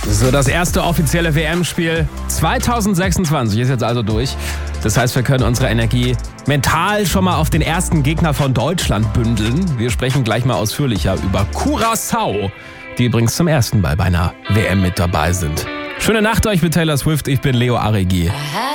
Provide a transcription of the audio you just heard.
So, das erste offizielle WM-Spiel 2026 ist jetzt also durch. Das heißt, wir können unsere Energie mental schon mal auf den ersten Gegner von Deutschland bündeln. Wir sprechen gleich mal ausführlicher über Curaçao, die übrigens zum ersten Mal bei einer WM mit dabei sind. Schöne Nacht euch mit Taylor Swift, ich bin Leo Arigi.